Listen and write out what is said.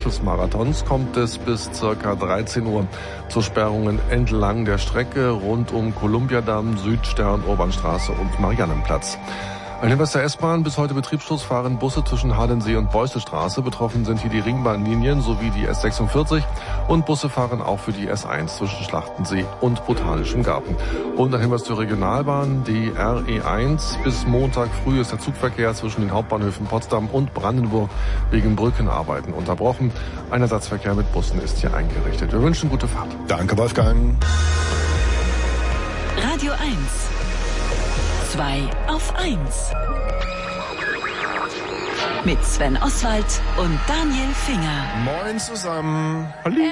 Abschlussmarathons kommt es bis ca. 13 Uhr zu Sperrungen entlang der Strecke rund um Kolumbiadamm, Südstern, Obernstraße und Mariannenplatz. Ein Hinweis der S-Bahn: bis heute Betriebsschluss fahren Busse zwischen Hadensee und Beuselstraße. Betroffen sind hier die Ringbahnlinien sowie die S46 und Busse fahren auch für die S1 zwischen Schlachtensee und Botanischem Garten. Und ein Hinweis zur Regionalbahn: die RE1. Bis Montag früh ist der Zugverkehr zwischen den Hauptbahnhöfen Potsdam und Brandenburg wegen Brückenarbeiten unterbrochen. Ein Ersatzverkehr mit Bussen ist hier eingerichtet. Wir wünschen gute Fahrt. Danke, Wolfgang. Radio 1. 2 auf 1. Mit Sven Oswald und Daniel Finger. Moin zusammen. Hallo.